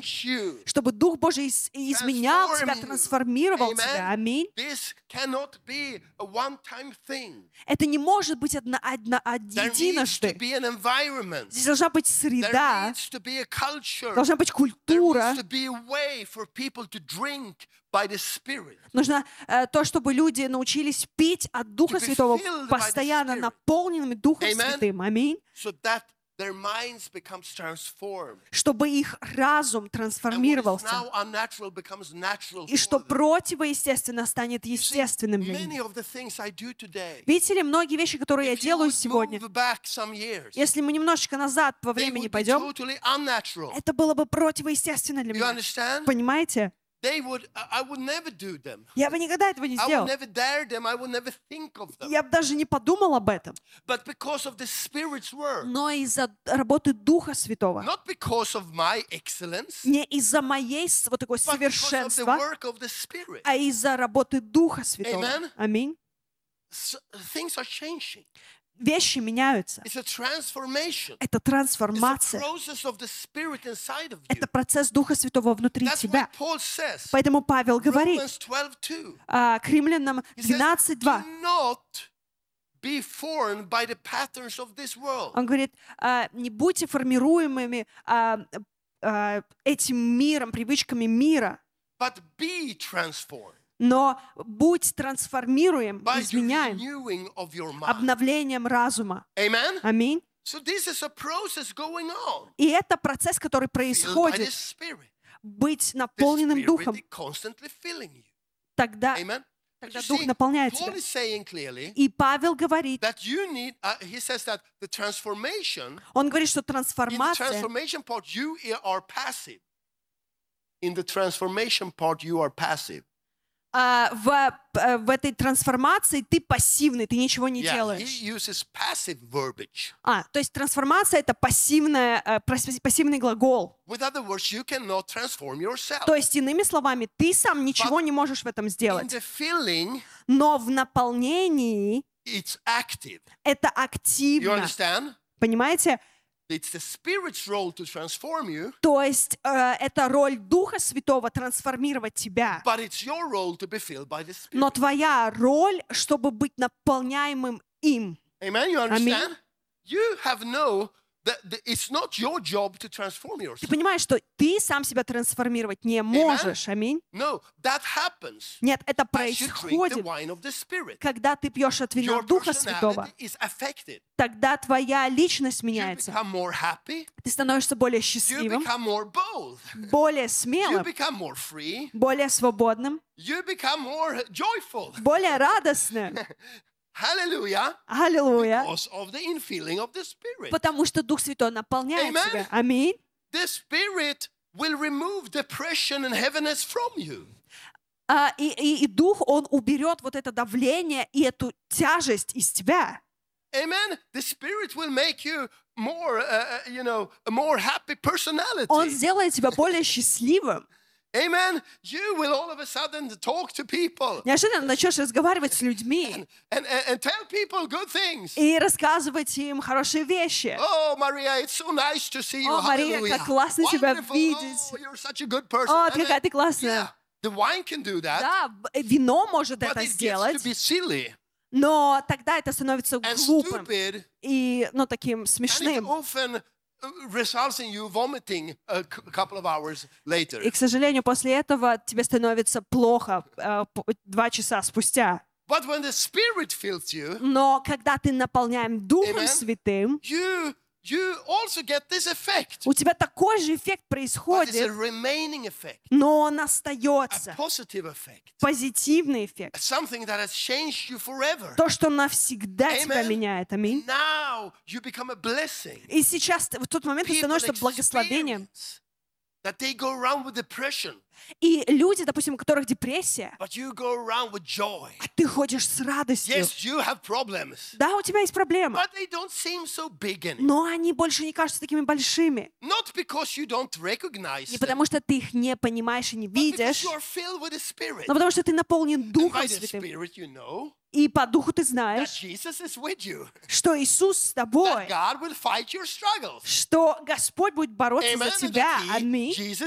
change you, чтобы Дух Божий изменял тебя, трансформировал тебя. Аминь. this cannot be a one-time thing. Это не может быть There needs to единожды. be an environment. Здесь должна быть There среда, needs to be a culture. должна быть There культура. needs to be a way for people to drink by the Spirit. Нужно то, чтобы люди научились пить от Духа To be Святого, filled by the постоянно Spirit. наполненными Духом Amen. Святым. Аминь. So that their minds becomes transformed. Чтобы их разум And what is трансформировался. now unnatural becomes natural И что for them. противоестественно станет You see, естественным для них. many of the things I do today, Видите ли, многие вещи, которые я if you делаю would сегодня, move back some years, если мы немножечко назад по they времени would be пойдем, totally unnatural. это было бы противоестественно для You меня. understand? Понимаете? I would never do them. Я бы никогда этого не I would сделал. never dare them. I would never think of them. Я бы даже не подумал об этом. But because of the Spirit's work, Но из-за работы Духа Святого, not because of my excellence, не из-за моей вот такой but because of the совершенства, work of the Spirit. а из-за работы Духа Святого. Amen. Аминь. Things are changing. Вещи меняются. It's a transformation. Это It's a трансформация. process of the Spirit inside of you. Это процесс Духа Святого внутри That's why тебя. Paul says, Поэтому Павел говорит Romans 12:2. к Римлянам He says, 12:2. do not be formed by the patterns of this world. Он говорит, не будьте формируемыми этим миром, привычками мира, But be transformed но будь трансформируем, by the изменяем renewing of your mind. обновлением разума. Amen? Аминь. So this is a process going on. И это процесс, который Filled by the происходит, Spirit. быть The наполненным Spirit Духом. is constantly filling you. Тогда Amen? Тогда You Дух see, наполняет Paul тебя. is saying clearly И Павел говорит, that you need, he says that the transformation, он говорит, что in the трансформация, transformation part, you are passive. In the transformation part, you are passive. в этой трансформации ты пассивный, ты ничего не Yeah, he делаешь. uses passive verbiage. То есть трансформация — это пассивный глагол. With other words, you cannot transform yourself. То есть, иными словами, ты сам ничего не можешь в этом In сделать. the filling, Но в наполнении it's active. это You активно. understand? Понимаете? It's the Spirit's role to transform you, То есть это роль Духа Святого трансформировать тебя. but it's your role to be filled by the Spirit. Но твоя роль, чтобы быть наполняемым им. Amen? You understand? You have it's not your job to transform Ты yourself. понимаешь, что ты сам себя трансформировать не можешь. Аминь. No, that happens Нет, это as you drink the происходит, wine of the Spirit. когда ты пьешь от вина Your Духа Святого. personality is affected. Тогда твоя личность You меняется. become more happy. Ты становишься более You счастливым, become more bold. более You смелым, become more free. более свободным, You become more joyful. более радостным. Hallelujah. Аллилуйя. Because of the infilling of the Spirit. Потому что Дух Святой наполняет Amen. тебя. Аминь. The Spirit will remove depression and heaviness from you. И Дух, Он уберет вот это давление и эту тяжесть из тебя. Amen. The Spirit will make you more, a more happy personality. Он сделает тебя более счастливым. Amen. You will all of a sudden talk to people Неожиданно начнешь разговаривать с людьми and tell people good things. и рассказывать им хорошие вещи. Oh, Maria, it's so nice to see you. О, Мария, Hallelujah. как классно тебя Wonderful. видеть. Oh, you're such a good person. О, And какая ты yeah, классная. the wine can do that, Да, вино может but это it gets to сделать, be silly но тогда это становится and глупым stupid, и, таким and it смешным. often results in you vomiting a couple of hours later. И, к сожалению, после этого тебе становится плохо 2 часа спустя. But when the Spirit fills you, Но когда ты наполняем Духом Amen. Святым, you also get this effect. у тебя такой же эффект But it's a происходит, remaining effect, но он a остается. positive effect, Позитивный эффект. something that has changed you forever. То, что навсегда тебя Amen. меняет. Аминь. Now you become a blessing. И сейчас, в тот момент, ты People становишься благословением. experience that they go around with depression, И люди, допустим, у которых депрессия, but you go around with joy. а ты ходишь с радостью. Yes, you have problems, Да, у тебя есть проблемы, but they don't seem so big anymore. но они больше не кажутся такими большими. Not because you don't recognize Не them, потому, что ты их не понимаешь и не but because видишь, you are filled with the Spirit. но потому, что ты наполнен And Духом by the Святым. Spirit, you know И по Духу ты that знаешь, Jesus is with you, что Иисус с тобой, that God will fight your struggles. что Господь будет бороться Amen. за And тебя. that Аминь. Jesus